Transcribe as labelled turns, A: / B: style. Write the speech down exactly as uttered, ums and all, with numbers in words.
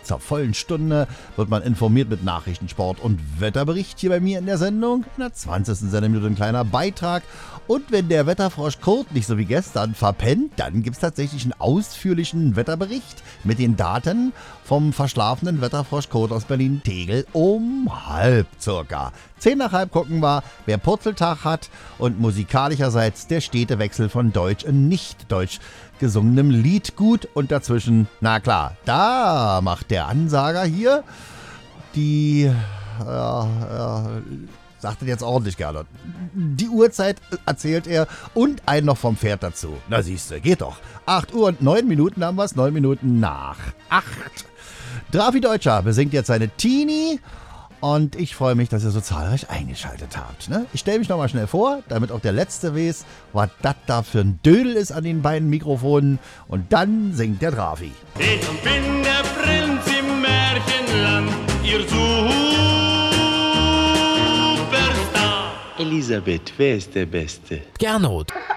A: zur vollen Stunde wird man informiert mit Nachrichten, Sport und Wetterbericht hier bei mir in der Sendung. In der zwanzigsten Sendeminute ein kleiner Beitrag. Und wenn der Wetterfrosch Kurt nicht so wie gestern verpennt, dann gibt es tatsächlich einen ausführlichen Wetterbericht mit den Daten vom verschlafenen Wetterfrosch Kurt aus Berlin-Tegel um halb circa. Zehn nach halb gucken wir, wer Purzeltag hat und musikalischerseits der stete von Deutsch in nicht-deutsch gesungenem Lied gut und dazwischen, na klar, da macht der Ansager hier die, ja, ja, sagt er jetzt ordentlich, Gernot. Die Uhrzeit erzählt er und einen noch vom Pferd dazu. Na siehste, geht doch. acht Uhr und neun Minuten haben wir es, neun Minuten nach acht. Drafi Deutscher besingt jetzt seine Teenie und ich freue mich, dass ihr so zahlreich eingeschaltet habt. Ne? Ich stelle mich nochmal schnell vor, damit auch der Letzte weiß, was das da für ein Dödel ist an den beiden Mikrofonen und dann singt der Drafi.
B: Ich bin der Prinz im Märchenland, ihr Superstar.
C: Elisabeth, wer ist der Beste?
D: Gernot.